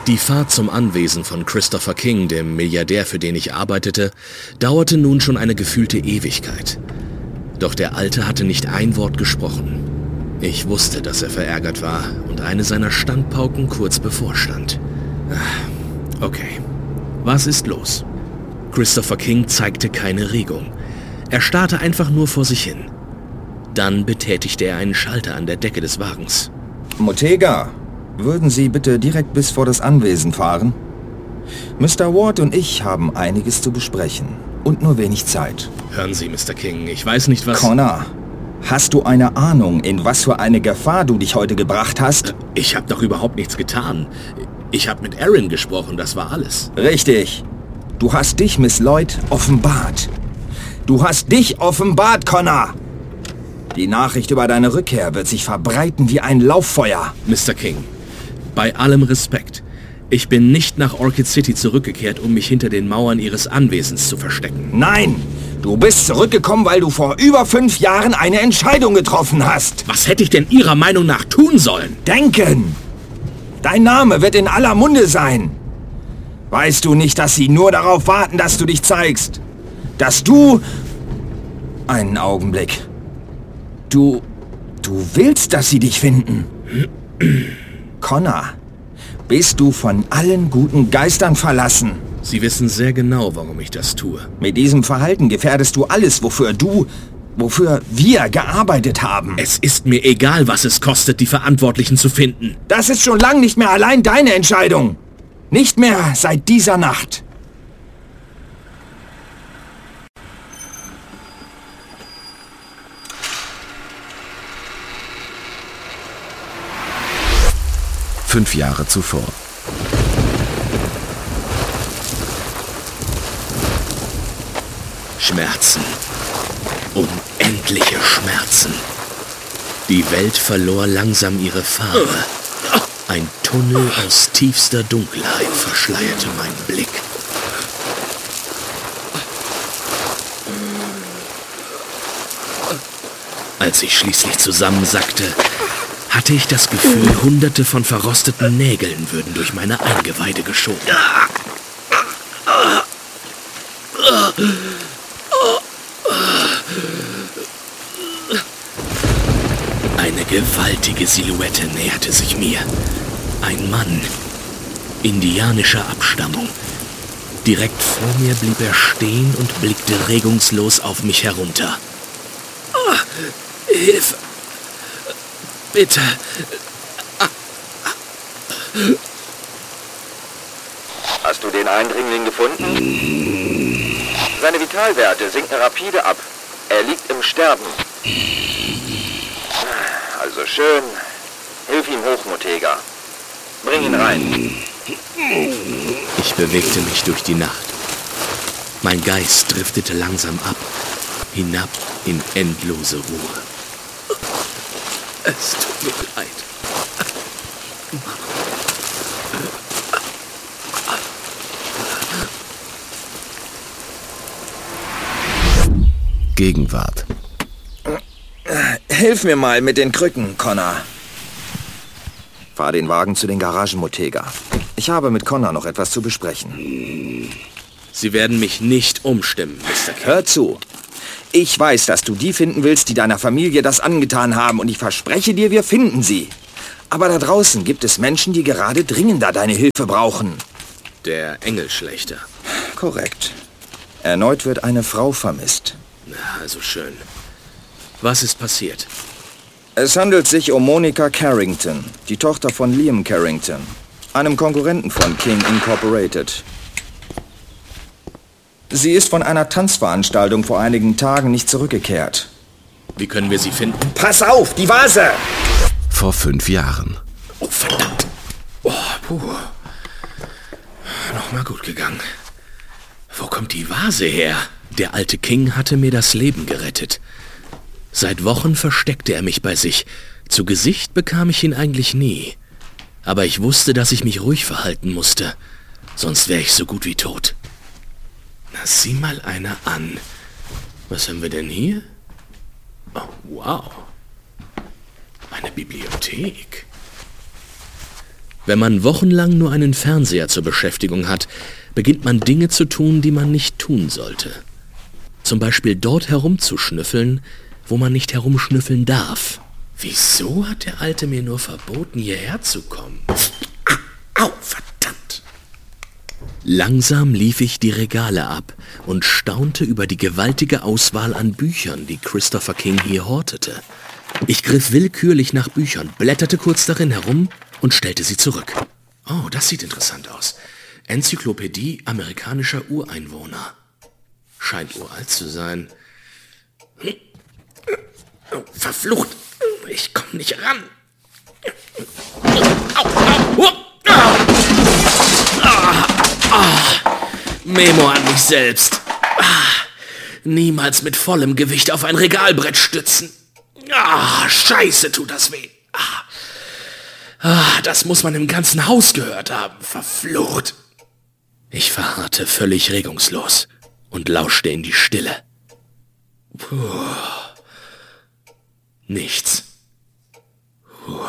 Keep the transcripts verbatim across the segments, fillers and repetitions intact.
Die Fahrt zum Anwesen von Christopher King, dem Milliardär, für den ich arbeitete, dauerte nun schon eine gefühlte Ewigkeit. Doch der Alte hatte nicht ein Wort gesprochen. Ich wusste, dass er verärgert war und eine seiner Standpauken kurz bevorstand. Okay, was ist los? Christopher King zeigte keine Regung. Er starrte einfach nur vor sich hin. Dann betätigte er einen Schalter an der Decke des Wagens. Motega, würden Sie bitte direkt bis vor das Anwesen fahren? Mister Ward und ich haben einiges zu besprechen und nur wenig Zeit. Hören Sie, Mister King, ich weiß nicht, was... Connor, hast du eine Ahnung, in was für eine Gefahr du dich heute gebracht hast? Ich habe doch überhaupt nichts getan. Ich habe mit Aaron gesprochen, das war alles. Richtig. Du hast dich, Miss Lloyd, offenbart. Du hast dich offenbart, Connor! Die Nachricht über deine Rückkehr wird sich verbreiten wie ein Lauffeuer. Mister King, bei allem Respekt, ich bin nicht nach Orchid City zurückgekehrt, um mich hinter den Mauern Ihres Anwesens zu verstecken. Nein! Du bist zurückgekommen, weil du vor über fünf Jahren eine Entscheidung getroffen hast. Was hätte ich denn Ihrer Meinung nach tun sollen? Denken! Dein Name wird in aller Munde sein. Weißt du nicht, dass sie nur darauf warten, dass du dich zeigst? Dass du... Einen Augenblick. Du... Du willst, dass sie dich finden. Connor, bist du von allen guten Geistern verlassen? Sie wissen sehr genau, warum ich das tue. Mit diesem Verhalten gefährdest du alles, wofür du... wofür wir gearbeitet haben. Es ist mir egal, was es kostet, die Verantwortlichen zu finden. Das ist schon lange nicht mehr allein deine Entscheidung. Nicht mehr seit dieser Nacht. Fünf Jahre zuvor. Schmerzen. Unendliche Schmerzen. Die Welt verlor langsam ihre Farbe. Ein Tunnel aus tiefster Dunkelheit verschleierte meinen Blick. Als ich schließlich zusammensackte, hatte ich das Gefühl, hunderte von verrosteten Nägeln würden durch meine Eingeweide geschoben. Eine gewaltige Silhouette näherte sich mir. Ein Mann, indianischer Abstammung. Direkt vor mir blieb er stehen und blickte regungslos auf mich herunter. Oh, Hilfe! Bitte! Hast du den Eindringling gefunden? Seine Vitalwerte sinken rapide ab. Er liegt im Sterben. Also schön. Hilf ihm hoch, Motega. Bring ihn rein. Ich bewegte mich durch die Nacht. Mein Geist driftete langsam ab, hinab in endlose Ruhe. Es tut mir leid. Gegenwart. Hilf mir mal mit den Krücken, Connor. Fahr den Wagen zu den Garagen, Motega. Ich habe mit Connor noch etwas zu besprechen. Sie werden mich nicht umstimmen, Mister King. Hör zu. Ich weiß, dass du die finden willst, die deiner Familie das angetan haben, und ich verspreche dir, wir finden sie. Aber da draußen gibt es Menschen, die gerade dringender deine Hilfe brauchen. Der Engelschlechter. Korrekt. Erneut wird eine Frau vermisst. Na, also schön. Was ist passiert? Es handelt sich um Monica Carrington, die Tochter von Liam Carrington, einem Konkurrenten von King Incorporated. Sie ist von einer Tanzveranstaltung vor einigen Tagen nicht zurückgekehrt. Wie können wir sie finden? Pass auf, die Vase! Vor fünf Jahren. Oh, verdammt. Oh, puh. Nochmal gut gegangen. Wo kommt die Vase her? Der alte King hatte mir das Leben gerettet. Seit Wochen versteckte er mich bei sich. Zu Gesicht bekam ich ihn eigentlich nie. Aber ich wusste, dass ich mich ruhig verhalten musste. Sonst wäre ich so gut wie tot. Na, sieh mal einer an. Was haben wir denn hier? Oh, wow. Eine Bibliothek. Wenn man wochenlang nur einen Fernseher zur Beschäftigung hat, beginnt man Dinge zu tun, die man nicht tun sollte. Zum Beispiel dort herumzuschnüffeln, wo man nicht herumschnüffeln darf. Wieso hat der Alte mir nur verboten, hierher zu kommen? Au, verdammt! Langsam lief ich die Regale ab und staunte über die gewaltige Auswahl an Büchern, die Christopher King hier hortete. Ich griff willkürlich nach Büchern, blätterte kurz darin herum und stellte sie zurück. Oh, das sieht interessant aus. Enzyklopädie amerikanischer Ureinwohner. Scheint uralt zu sein. Oh, verflucht! Ich komme nicht ran. Au, au, au. Ah, ah, Memo an mich selbst. Ah, niemals mit vollem Gewicht auf ein Regalbrett stützen. Ah, scheiße, tut das weh. Ah, ah, das muss man im ganzen Haus gehört haben. Verflucht. Ich verharrte völlig regungslos und lauschte in die Stille. Puh. Nichts. Puh.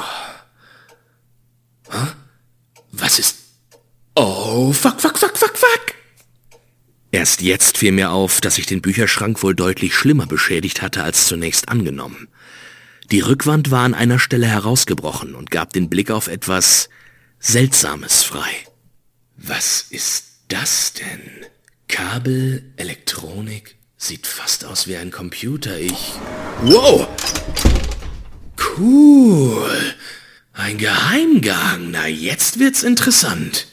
Huh? Was ist... Oh, fuck, fuck, fuck, fuck, fuck. Erst jetzt fiel mir auf, dass ich den Bücherschrank wohl deutlich schlimmer beschädigt hatte als zunächst angenommen. Die Rückwand war an einer Stelle herausgebrochen und gab den Blick auf etwas Seltsames frei. Was ist das denn? Kabel, Elektronik, sieht fast aus wie ein Computer. Ich... Wow! Cool! Ein Geheimgang. Na, jetzt wird's interessant.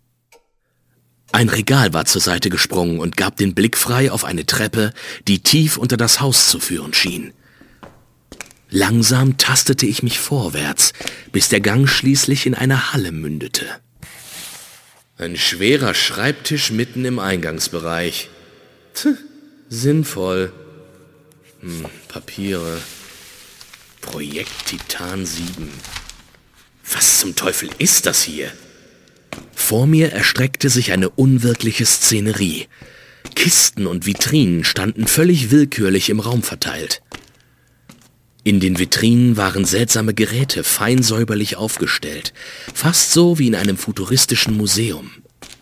Ein Regal war zur Seite gesprungen und gab den Blick frei auf eine Treppe, die tief unter das Haus zu führen schien. Langsam tastete ich mich vorwärts, bis der Gang schließlich in eine Halle mündete. Ein schwerer Schreibtisch mitten im Eingangsbereich. Tch, sinnvoll. Hm, Papiere. Projekt Titan sieben. Was zum Teufel ist das hier? Vor mir erstreckte sich eine unwirkliche Szenerie. Kisten und Vitrinen standen völlig willkürlich im Raum verteilt. In den Vitrinen waren seltsame Geräte fein säuberlich aufgestellt, fast so wie in einem futuristischen Museum.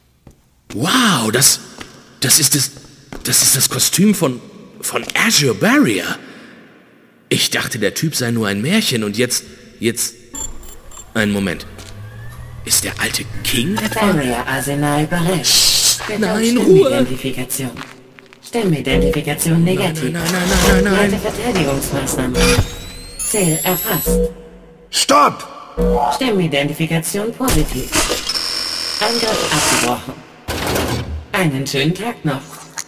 Wow, das, das ist das, das ist das Kostüm von, von Azure Barrier. Ich dachte, der Typ sei nur ein Märchen und jetzt, jetzt, einen Moment. Ist der alte King etwa? Barrier Arsenal bereit. Nein, Ruhe! Stimmenidentifikation. Stimmenidentifikation negativ. Nein, nein, nein, nein, nein, nein. Verteidigungsmaßnahmen. Ziel erfasst. Stopp! Stimmenidentifikation positiv. Angriff abgebrochen. Einen schönen Tag noch.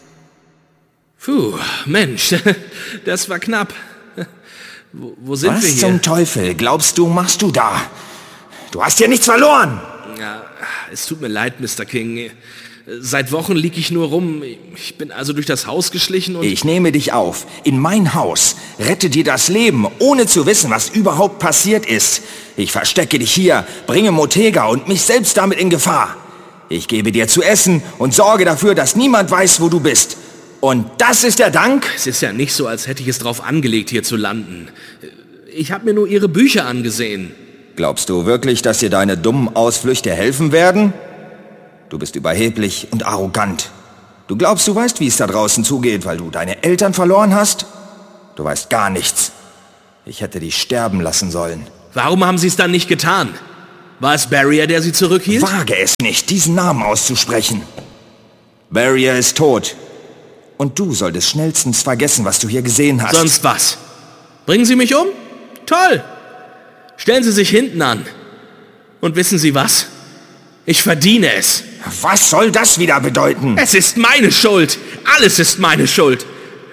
Puh, Mensch, das war knapp. Wo, wo sind Was wir hier? zum Teufel glaubst du, machst du da? Du hast ja nichts verloren! Ja, es tut mir leid, Mister King. Seit Wochen lieg ich nur rum. Ich bin also durch das Haus geschlichen und... Ich nehme dich auf. In mein Haus. Rette dir das Leben, ohne zu wissen, was überhaupt passiert ist. Ich verstecke dich hier, bringe Motega und mich selbst damit in Gefahr. Ich gebe dir zu essen und sorge dafür, dass niemand weiß, wo du bist. Und das ist der Dank? Es ist ja nicht so, als hätte ich es drauf angelegt, hier zu landen. Ich habe mir nur Ihre Bücher angesehen. Glaubst du wirklich, dass dir deine dummen Ausflüchte helfen werden? Du bist überheblich und arrogant. Du glaubst, du weißt, wie es da draußen zugeht, weil du deine Eltern verloren hast? Du weißt gar nichts. Ich hätte dich sterben lassen sollen. Warum haben Sie es dann nicht getan? War es Barrier, der Sie zurückhielt? Wage es nicht, diesen Namen auszusprechen. Barrier ist tot. Und du solltest schnellstens vergessen, was du hier gesehen hast. Sonst was? Bringen Sie mich um? Toll! Stellen Sie sich hinten an. Und wissen Sie was? Ich verdiene es. Was soll das wieder bedeuten? Es ist meine Schuld. Alles ist meine Schuld.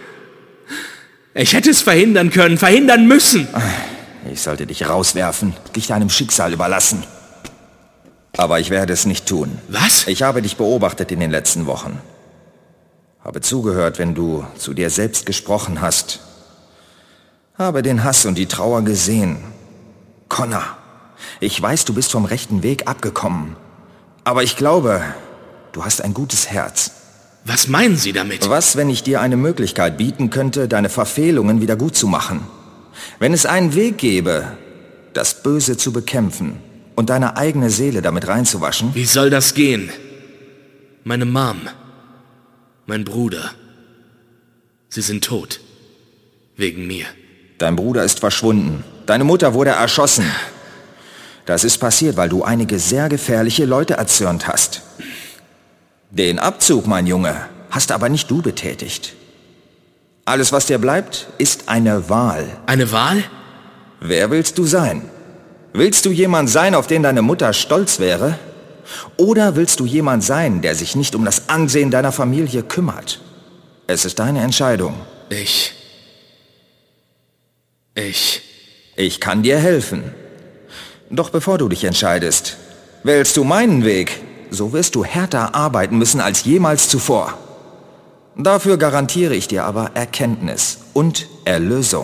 Ich hätte es verhindern können, verhindern müssen. Ich sollte dich rauswerfen, dich deinem Schicksal überlassen. Aber ich werde es nicht tun. Was? Ich habe dich beobachtet in den letzten Wochen. Habe zugehört, wenn du zu dir selbst gesprochen hast. Habe den Hass und die Trauer gesehen. Connor, ich weiß, du bist vom rechten Weg abgekommen. Aber ich glaube, du hast ein gutes Herz. Was meinen Sie damit? Was, wenn ich dir eine Möglichkeit bieten könnte, deine Verfehlungen wieder gut zu machen? Wenn es einen Weg gäbe, das Böse zu bekämpfen und deine eigene Seele damit reinzuwaschen? Wie soll das gehen? Meine Mom, mein Bruder, sie sind tot. Wegen mir. Dein Bruder ist verschwunden. Deine Mutter wurde erschossen. Das ist passiert, weil du einige sehr gefährliche Leute erzürnt hast. Den Abzug, mein Junge, hast aber nicht du betätigt. Alles, was dir bleibt, ist eine Wahl. Eine Wahl? Wer willst du sein? Willst du jemand sein, auf den deine Mutter stolz wäre? Oder willst du jemand sein, der sich nicht um das Ansehen deiner Familie kümmert? Es ist deine Entscheidung. Ich... Ich... Ich kann dir helfen. Doch bevor du dich entscheidest, wählst du meinen Weg, so wirst du härter arbeiten müssen als jemals zuvor. Dafür garantiere ich dir aber Erkenntnis und Erlösung.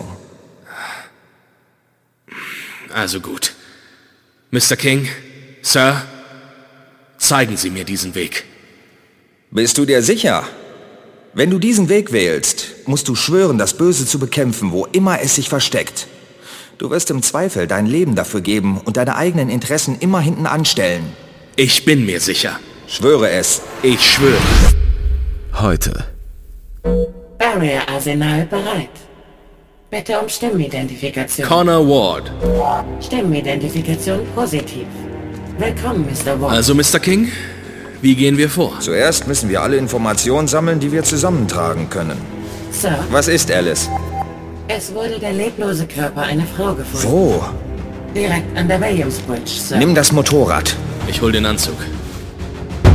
Also gut. Mister King, Sir, zeigen Sie mir diesen Weg. Bist du dir sicher? Wenn du diesen Weg wählst, musst du schwören, das Böse zu bekämpfen, wo immer es sich versteckt. Du wirst im Zweifel dein Leben dafür geben und deine eigenen Interessen immer hinten anstellen. Ich bin mir sicher. Schwöre es. Ich schwöre. Heute. Barrier-Arsenal bereit. Bitte um Stimmidentifikation. Connor Ward. Stimmidentifikation positiv. Willkommen, Mister Ward. Also, Mister King, wie gehen wir vor? Zuerst müssen wir alle Informationen sammeln, die wir zusammentragen können. Sir, Was ist Alice? es wurde der leblose Körper einer Frau gefunden. Wo? Direkt an der Williams Bridge, Sir. Nimm das Motorrad. Ich hol den Anzug.